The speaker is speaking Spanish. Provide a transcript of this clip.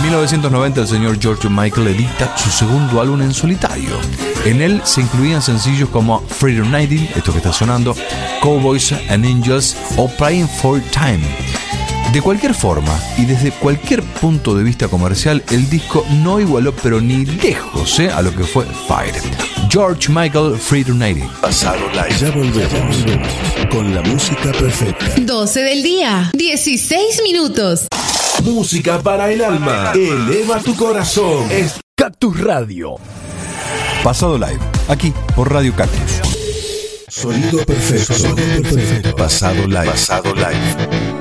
1990 el señor George Michael edita su segundo álbum en solitario. En él se incluían sencillos como Freedom 90, esto que está sonando, Cowboys and Angels o Praying for Time. De cualquier forma y desde cualquier punto de vista comercial, el disco no igualó pero ni lejos a lo que fue Fire. George Michael, Freedom 90. Pasado Live. Ya volvemos con la música perfecta. 12 del día, 16 minutos. Música para el alma. Eleva tu corazón. Es Cactus Radio. Pasado Live, aquí por Radio Cactus. Sonido perfecto. Sonido perfecto. Pasado Live. Pasado Live.